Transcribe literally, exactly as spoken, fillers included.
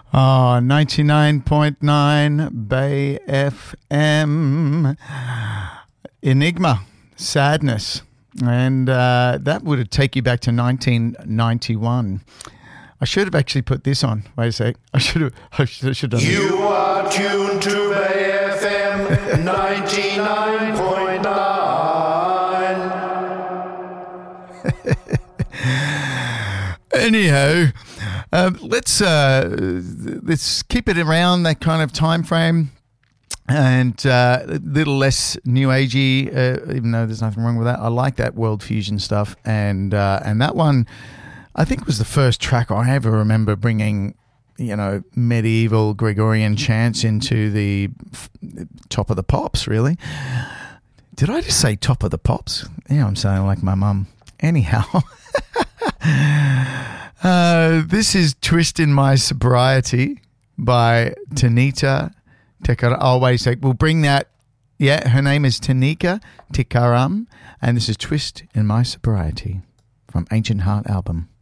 Oh, ninety-nine point nine Bay F M. Enigma, Sadness. And uh, that would take you back to nineteen ninety-one. I should have actually put this on. Wait a sec. I should have, I should, I should have done You this. Are tuned to Bay F M ninety-nine point nine. Anyhow, uh, let's uh, let's keep it around that kind of time frame, and uh, a little less new agey. Uh, even though there's nothing wrong with that, I like that world fusion stuff, and uh, and that one, I think, was the first track I ever remember bringing, you know, medieval Gregorian chants into the f- top of the pops. Really, did I just say top of the pops? Yeah, I'm saying like my mum. Anyhow. Uh, this is Twist in My Sobriety by Tanita Tekaram. Oh, wait a sec. We'll bring that. Yeah, her name is Tanika Tekaram, and this is Twist in My Sobriety from Ancient Heart album.